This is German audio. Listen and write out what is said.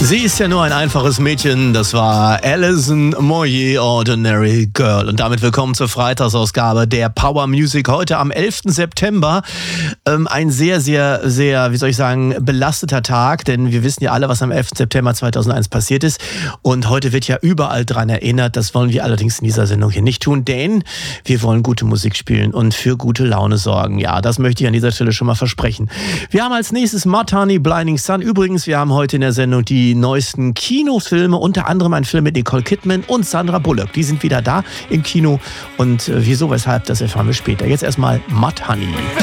Sie ist ja nur ein einfaches Mädchen, das war Alison Moyet, Ordinary Girl. Und damit willkommen zur Freitagsausgabe der Power Music heute am 11. September. Ein sehr, wie soll ich sagen, belasteter Tag, denn wir wissen ja alle, was am 11. September 2001 passiert ist. Und heute wird ja überall dran erinnert. Das wollen wir allerdings in dieser Sendung hier nicht tun, denn wir wollen gute Musik spielen und für gute Laune sorgen. Ja, das möchte ich an dieser Stelle schon mal versprechen. Wir haben als nächstes Mudhoney, Blinding Sun. Übrigens, wir haben heute in der Sendung die neuesten Kinofilme, unter anderem ein Film mit Nicole Kidman und Sandra Bullock. Die sind wieder da im Kino und wieso, weshalb, das erfahren wir später. Jetzt erstmal Mudhoney.